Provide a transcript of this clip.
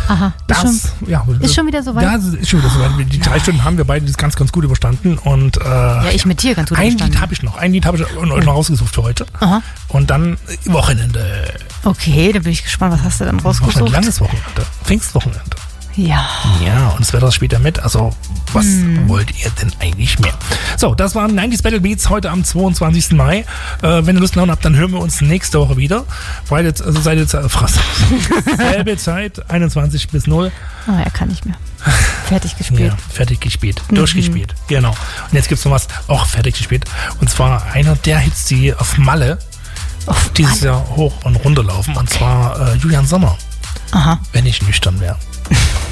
Aha. Ist schon wieder so weit? Das ist schon wieder so weit. Die 3 Stunden haben wir beide das ganz, ganz gut überstanden. Und, ich mit dir ganz gut überstanden. Ein Lied habe ich noch rausgesucht für heute. Aha. Und dann Wochenende. Okay, da bin ich gespannt. Was hast du dann rausgesucht? Ein langes Wochenende. Pfingstwochenende. Ja. Ja, und das Wetter ist später mit. Also, was wollt ihr denn eigentlich mehr? So, das waren 90s Battle Beats heute am 22. Mai. Wenn ihr Lust habt, dann hören wir uns nächste Woche wieder. Selbe Zeit, 21 bis 0. Oh, er kann nicht mehr. Fertig gespielt. Ja, fertig gespielt. Durchgespielt. Genau. Und jetzt gibt es noch was, auch fertig gespielt. Und zwar einer der Hits, die auf Malle dieses Jahr hoch und runter laufen. Und zwar Julian Sommer. Aha. Wenn ich nüchtern wäre.